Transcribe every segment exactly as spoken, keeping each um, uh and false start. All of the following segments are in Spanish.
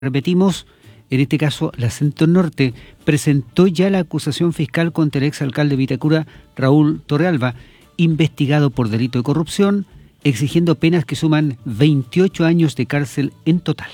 Repetimos, en este caso, la Centro Norte presentó ya la acusación fiscal contra el exalcalde de Vitacura, Raúl Torrealba, investigado por delito de corrupción, exigiendo penas que suman veintiocho años de cárcel en total.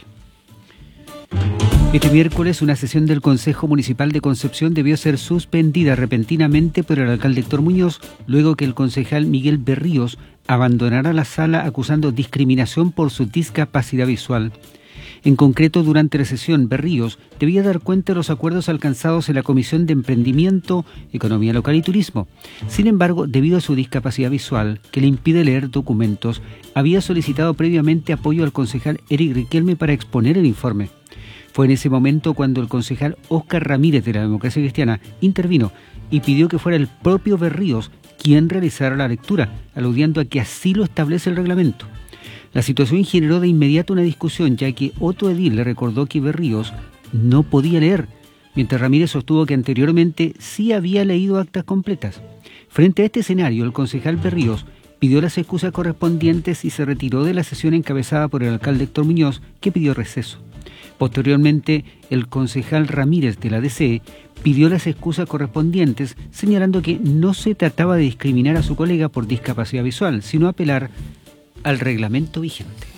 Este miércoles, una sesión del Consejo Municipal de Concepción debió ser suspendida repentinamente por el alcalde Héctor Muñoz, luego que el concejal Miguel Berríos abandonara la sala acusando discriminación por su discapacidad visual. En concreto, durante la sesión, Berríos debía dar cuenta de los acuerdos alcanzados en la Comisión de Emprendimiento, Economía Local y Turismo. Sin embargo, debido a su discapacidad visual, que le impide leer documentos, había solicitado previamente apoyo al concejal Eric Riquelme para exponer el informe. Fue en ese momento cuando el concejal Óscar Ramírez de la Democracia Cristiana intervino y pidió que fuera el propio Berríos quien realizara la lectura, aludiendo a que así lo establece el reglamento. La situación generó de inmediato una discusión, ya que otro edil le recordó que Berríos no podía leer, mientras Ramírez sostuvo que anteriormente sí había leído actas completas. Frente a este escenario, el concejal Berríos pidió las excusas correspondientes y se retiró de la sesión encabezada por el alcalde Héctor Muñoz, que pidió receso. Posteriormente, el concejal Ramírez de la D C pidió las excusas correspondientes, señalando que no se trataba de discriminar a su colega por discapacidad visual, sino apelar al reglamento vigente.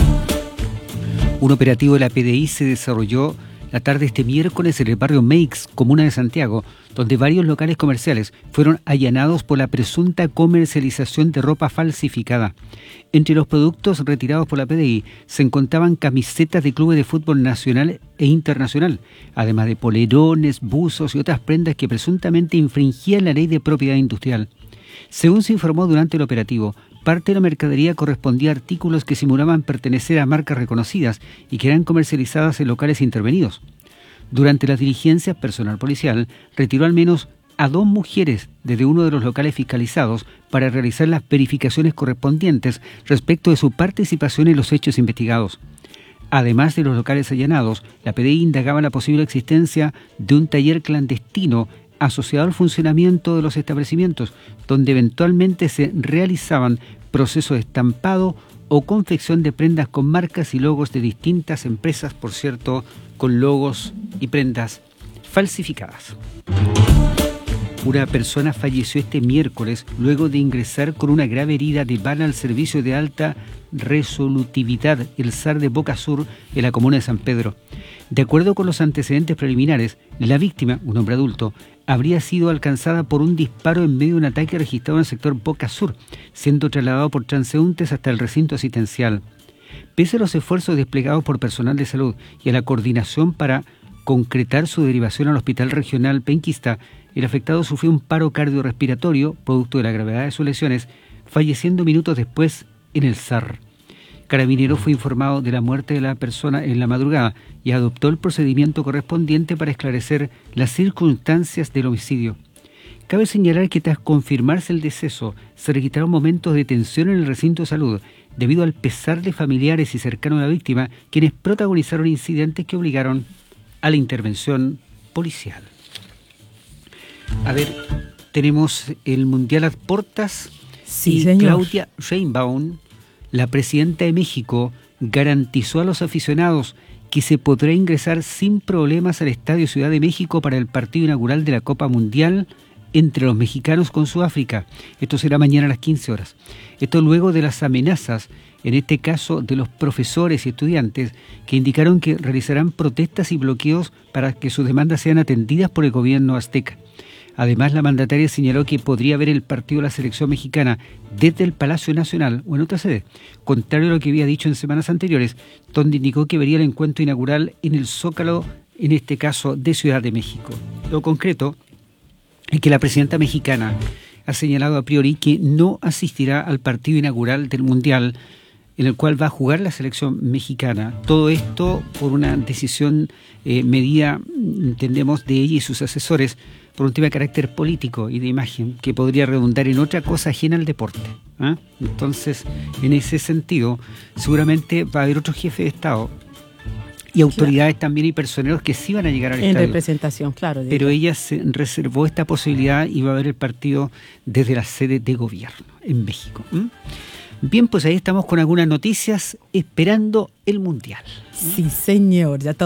Un operativo de la P D I se desarrolló la tarde de este miércoles en el barrio Meix, comuna de Santiago, donde varios locales comerciales fueron allanados por la presunta comercialización de ropa falsificada. Entre los productos retirados por la P D I se encontraban camisetas de clubes de fútbol nacional e internacional, además de polerones, buzos y otras prendas que presuntamente infringían la ley de propiedad industrial. Según se informó durante el operativo, parte de la mercadería correspondía a artículos que simulaban pertenecer a marcas reconocidas y que eran comercializadas en locales intervenidos. Durante las diligencias, personal policial retiró al menos a dos mujeres desde uno de los locales fiscalizados para realizar las verificaciones correspondientes respecto de su participación en los hechos investigados. Además de los locales allanados, la P D I indagaba la posible existencia de un taller clandestino asociado al funcionamiento de los establecimientos, donde eventualmente se realizaban procesos de estampado o confección de prendas con marcas y logos de distintas empresas, por cierto, con logos y prendas falsificadas. Una persona falleció este miércoles luego de ingresar con una grave herida de bala al servicio de alta resolutividad, el S A R de Boca Sur, en la comuna de San Pedro. De acuerdo con los antecedentes preliminares, la víctima, un hombre adulto, habría sido alcanzada por un disparo en medio de un ataque registrado en el sector Boca Sur, siendo trasladado por transeúntes hasta el recinto asistencial. Pese a los esfuerzos desplegados por personal de salud y a la coordinación para concretar su derivación al Hospital Regional Penquista, el afectado sufrió un paro cardiorrespiratorio, producto de la gravedad de sus lesiones, falleciendo minutos después en el S A R. Carabineros fue informado de la muerte de la persona en la madrugada y adoptó el procedimiento correspondiente para esclarecer las circunstancias del homicidio. Cabe señalar que tras confirmarse el deceso, se registraron momentos de tensión en el recinto de salud, debido al pesar de familiares y cercanos a la víctima, quienes protagonizaron incidentes que obligaron a la intervención policial. A ver, tenemos el Mundial a portas. Sí, y señor. Claudia Sheinbaum, la presidenta de México, garantizó a los aficionados que se podrá ingresar sin problemas al Estadio Ciudad de México para el partido inaugural de la Copa Mundial entre los mexicanos con Sudáfrica. Esto será mañana a las quince horas. Esto luego de las amenazas, en este caso de los profesores y estudiantes, que indicaron que realizarán protestas y bloqueos para que sus demandas sean atendidas por el gobierno azteca. Además, la mandataria señaló que podría ver el partido de la selección mexicana desde el Palacio Nacional o en otra sede, contrario a lo que había dicho en semanas anteriores, donde indicó que vería el encuentro inaugural en el Zócalo, en este caso de Ciudad de México. Lo concreto es que la presidenta mexicana ha señalado a priori que no asistirá al partido inaugural del Mundial, en el cual va a jugar la selección mexicana. Todo esto por una decisión eh, medida, entendemos, de ella y sus asesores, por un tema de carácter político y de imagen, que podría redundar en otra cosa ajena al deporte. ¿eh? Entonces, en ese sentido, seguramente va a haber otro jefe de Estado y autoridades claro. también y personeros que sí van a llegar al en estadio. En representación, claro. Pero ella se reservó esta posibilidad y va a ver el partido desde la sede de gobierno en México. ¿Mm? Bien, pues ahí estamos con algunas noticias esperando el Mundial. Sí, señor. Ya